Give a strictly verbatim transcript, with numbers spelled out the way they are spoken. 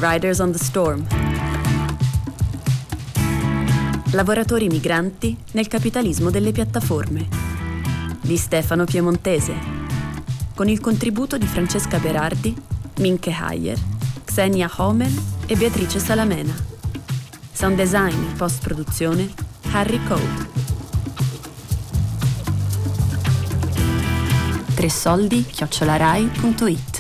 Riders on the Storm. Lavoratori migranti nel capitalismo delle piattaforme di Stefano Piemontese, con il contributo di Francesca Berardi, Minke Hayer, Xenia Homel e Beatrice Salamena. Sound design e post-produzione Harry Code. Tre soldi chiocciola rai punto it